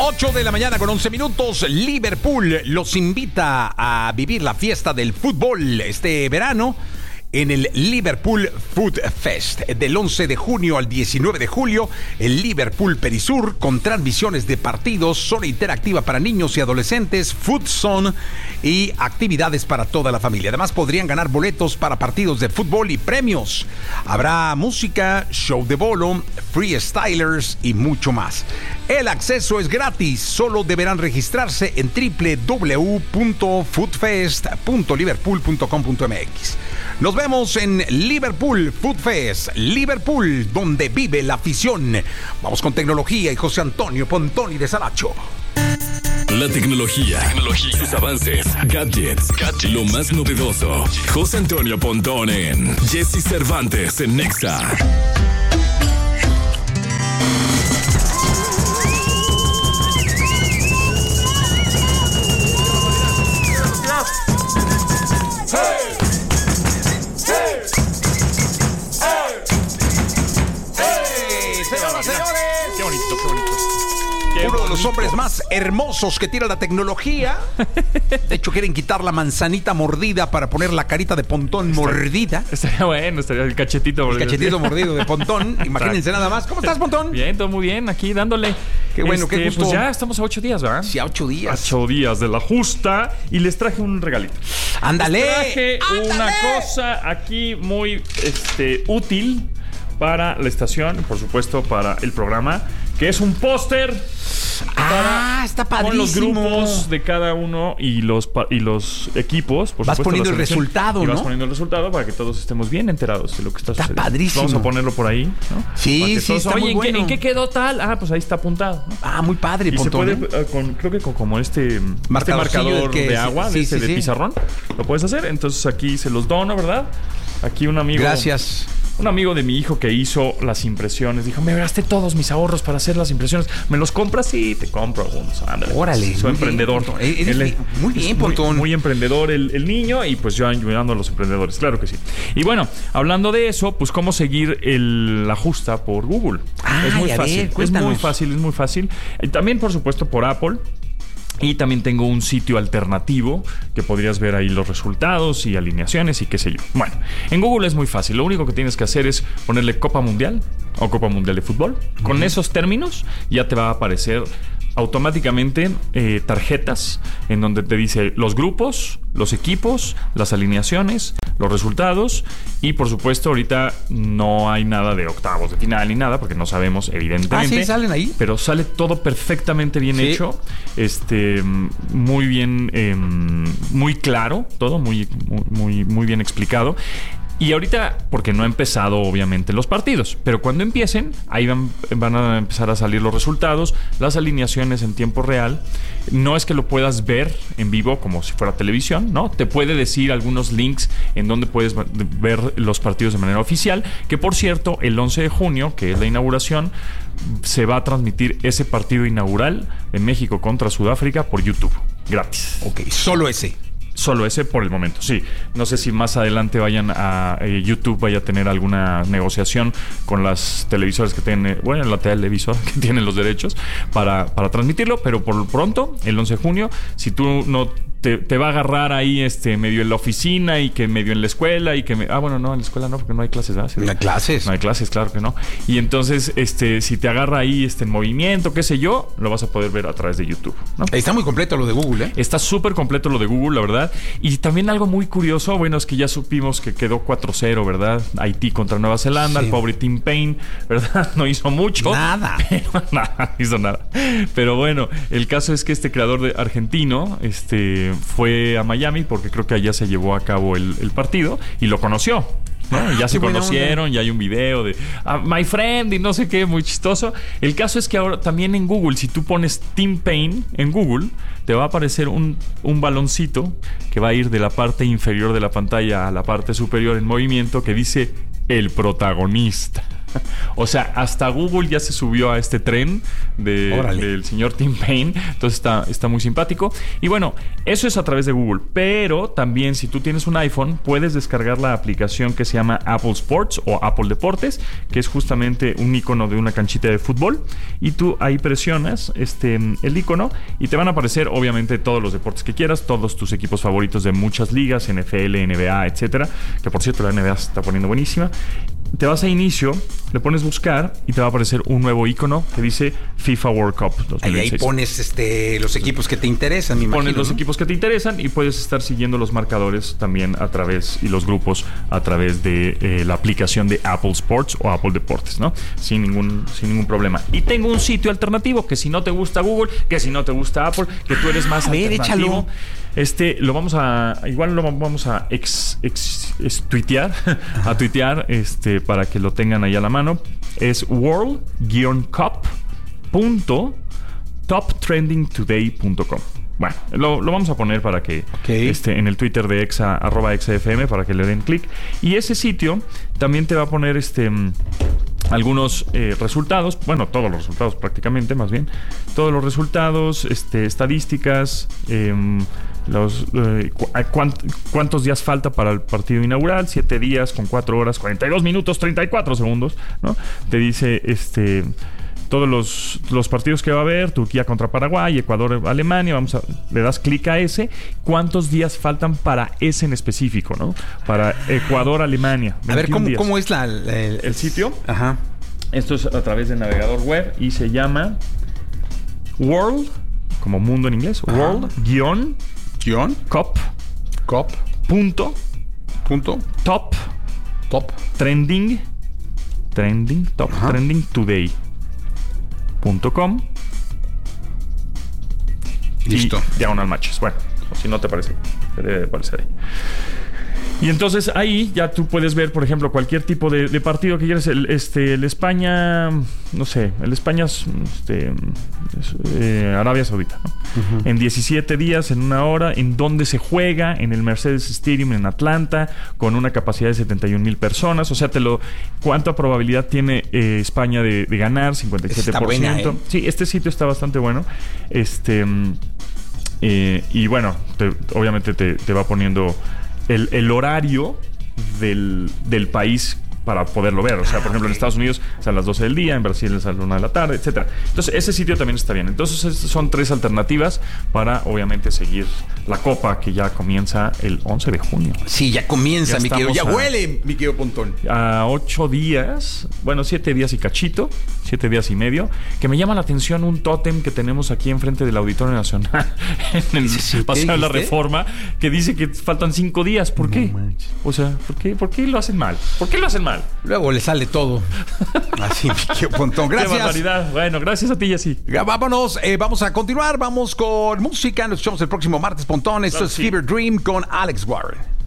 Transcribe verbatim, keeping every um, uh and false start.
ocho de la mañana con once minutos. Liverpool los invita a vivir la fiesta del fútbol este verano en el Liverpool Food Fest. Del once de junio al diecinueve de julio, el Liverpool Perisur, con transmisiones de partidos, zona interactiva para niños y adolescentes, food zone y actividades para toda la familia. Además, podrían ganar boletos para partidos de fútbol y premios. Habrá música, show de bolo, freestylers y mucho más. El acceso es gratis, solo deberán registrarse en doble u doble u doble u punto foodfest punto liverpool punto com punto m x. Nos vemos en Liverpool Food Fest, Liverpool, donde vive la afición. Vamos con tecnología y José Antonio Pontoni de Saracho. La tecnología, tecnología, sus avances, gadgets, gadgets, lo más novedoso. José Antonio Pontón en Jesse Cervantes en Nexa. Uno de los hombres más hermosos que tiene la tecnología. De hecho, quieren quitar la manzanita mordida para poner la carita de Pontón mordida. Estaría bueno, estaría el cachetito mordido. El cachetito mordido de Pontón. Imagínense nada más. ¿Cómo estás, Pontón? Bien, todo muy bien. Aquí dándole. Qué bueno, este, qué gusto. Pues ya estamos a ocho días, ¿verdad? Sí, a ocho días. A ocho días de la justa. Y les traje un regalito. ¡Ándale! Les traje ¡Ándale! una cosa aquí muy este, útil para la estación, por supuesto, para el programa, que es un póster. Ah, está padrísimo. Con los grupos de cada uno y los y los equipos. Por vas supuesto, poniendo el resultado, y ¿no? vas poniendo el resultado para que todos estemos bien enterados de lo que está, está sucediendo. Padrísimo. Vamos a ponerlo por ahí, ¿no? Sí, sí, todos, está Oye, muy ¿en, bueno. qué, ¿en qué quedó tal? Ah, pues ahí está apuntado, ¿no? Ah, muy padre, y Pontón. se puede, ¿eh? con, creo que con, como este, este marcador que de es, agua, sí, de, este, sí, de sí. pizarrón, lo puedes hacer. Entonces aquí se los dono, ¿verdad? Aquí un amigo. Gracias. Un amigo de mi hijo que hizo las impresiones dijo: me gasté todos mis ahorros para hacer las impresiones. ¿Me los compras? Sí, te compro algunos. Ándale. Órale. Soy emprendedor. Bien, Él es, muy bien, Pontón. Muy, muy emprendedor el, el niño, y pues yo ayudando a los emprendedores. Claro que sí. Y bueno, hablando de eso, pues cómo seguir el, la justa por Google. Ay, es muy a fácil. ver, es cuéntanos. muy fácil, es muy fácil. Y también, por supuesto, por Apple. Y también tengo un sitio alternativo que podrías ver ahí los resultados y alineaciones y qué sé yo. Bueno, en Google es muy fácil. Lo único que tienes que hacer es ponerle Copa Mundial o Copa Mundial de Fútbol. Con esos términos ya te va a aparecer automáticamente eh, tarjetas en donde te dice los grupos, los equipos, las alineaciones, los resultados, y por supuesto ahorita no hay nada de octavos de final ni nada porque no sabemos, evidentemente. Ah, sí, salen ahí. Pero sale todo perfectamente bien Sí. hecho, este, muy bien, eh, muy claro, todo muy, muy, muy bien explicado. Y ahorita, porque no ha empezado obviamente los partidos, pero cuando empiecen, ahí van, van a empezar a salir los resultados, las alineaciones en tiempo real. No es que lo puedas ver en vivo como si fuera televisión, ¿no? Te puede decir algunos links en donde puedes ver los partidos de manera oficial, que por cierto, el once de junio, que es la inauguración, se va a transmitir ese partido inaugural en México contra Sudáfrica por YouTube, gratis. Ok, solo ese. Solo ese por el momento, sí. No sé si más adelante vayan a eh, YouTube vaya a tener alguna negociación con las televisoras que tienen, bueno, la televisora que tienen los derechos para, para transmitirlo, pero por lo pronto, el once de junio, si tú no te, te va a agarrar ahí este medio en la oficina y que medio en la escuela y que me, ah, bueno, no, en la escuela no, porque no hay clases, ¿verdad? Sí, ¿No hay clases? No hay clases, claro que no. Y entonces, este, si te agarra ahí este en movimiento, qué sé yo, lo vas a poder ver a través de YouTube, ¿no? Está muy completo lo de Google, ¿eh? Está súper completo lo de Google, la verdad. Y también algo muy curioso, bueno, es que ya supimos que quedó cuatro cero, ¿verdad? Haití contra Nueva Zelanda, sí. El pobre Tim Payne, ¿verdad? No hizo mucho. Nada. Pero nada, hizo nada. Pero bueno, el caso es que este creador de argentino este, fue a Miami porque creo que allá se llevó a cabo el, el partido y lo conoció. ¿no? Ah, ya se conocieron, ya hay un video de ah, My Friend y no sé qué, muy chistoso. El caso es que ahora también en Google, si tú pones Tim Payne en Google, te va a aparecer un, un baloncito que va a ir de la parte inferior de la pantalla a la parte superior en movimiento que dice el protagonista. O sea, hasta Google ya se subió a este tren de, del señor Tim Payne. Entonces está, está muy simpático. Y bueno, eso es a través de Google. Pero también si tú tienes un iPhone, puedes descargar la aplicación que se llama Apple Sports o Apple Deportes, que es justamente un icono de una canchita de fútbol. Y tú ahí presionas este, el icono y te van a aparecer obviamente todos los deportes que quieras, todos tus equipos favoritos de muchas ligas, N F L, N B A, etcétera. Que por cierto la N B A se está poniendo buenísima. Te vas a inicio, le pones buscar y te va a aparecer un nuevo icono que dice FIFA World Cup dos mil dieciséis. Ahí pones este, los equipos que te interesan, me imagino, Pones los ¿no? equipos que te interesan y puedes estar siguiendo los marcadores también a través, y los grupos a través de eh, la aplicación de Apple Sports o Apple Deportes, ¿no? Sin ningún, sin ningún problema. Y tengo un sitio alternativo que si no te gusta Google, que si no te gusta Apple, que tú eres más a ver, alternativo. échalo. Este, lo vamos a, igual lo vamos a ex, ex, ex tuitear, a tuitear, este, para que lo tengan ahí a la mano. Es world cup punto top trending today punto com. Bueno, lo, lo vamos a poner para que okay. este, en el Twitter de exa, arroba exafm, para que le den clic. Y ese sitio también te va a poner este algunos eh, resultados, bueno, todos los resultados prácticamente, más bien, todos los resultados, este, estadísticas, eh, los, eh, cu- cuánt- cuántos días falta para el partido inaugural, siete días con cuatro horas, cuarenta y dos minutos, treinta y cuatro segundos, ¿no? Te dice este todos los, los partidos que va a haber, Turquía contra Paraguay, Ecuador, Alemania, vamos a, le das clic a ese, cuántos días faltan para ese en específico, ¿no? Para Ecuador, Alemania. A ver, ¿cómo, ¿cómo es la, la el, el sitio? Ajá. Esto es a través del navegador web y se llama World, como mundo en inglés, Ajá. World guión Guión Cup Cop punto punto Top Top Trending Trending Top Ajá. Trending Today punto com. Listo. Y diagonal matches. Bueno, o si no te parece, te debe de parecer ahí. Y entonces ahí ya tú puedes ver, por ejemplo, cualquier tipo de, de partido que quieras. El, este, el España, no sé, el España, este, es, eh, Arabia Saudita, ¿no? Uh-huh. En diecisiete días, en una hora, en donde se juega, en el Mercedes Stadium en Atlanta, con una capacidad de setenta y un mil personas. O sea, te lo, ¿cuánta probabilidad tiene eh, España de, de ganar? cincuenta y siete por ciento. Está buena, ¿eh? Sí, este sitio está bastante bueno. Este, eh, y bueno, te, obviamente te, te va poniendo El, el horario del, del país para poderlo ver. O sea, por ejemplo, en Estados Unidos es a las doce del día, en Brasil es a la una de la tarde, etcétera. Entonces, ese sitio también está bien. Entonces, son tres alternativas para, obviamente, seguir la Copa, que ya comienza el once de junio. Sí, ya comienza, Ya mi querido. Ya estamos a- huele, mi querido Pontón. A ocho días, bueno, siete días y cachito, siete días y medio, que me llama la atención un tótem que tenemos aquí enfrente del Auditorio Nacional, en el ¿Sí? Paseo ¿Qué de la dijiste? Reforma, que dice que faltan cinco días. ¿Por No qué? manches. O sea, ¿por qué, ¿por qué lo hacen mal? ¿Por qué lo hacen mal? Luego le sale todo. Así, mi querido Pontón. Qué Gracias. barbaridad. Bueno, gracias a ti, Jessy. Ya, vámonos, eh, vamos a continuar. Vamos con música. Nos escuchamos el próximo martes, Pontón. Esto Claro, es sí. Fever Dream con Alex Warren.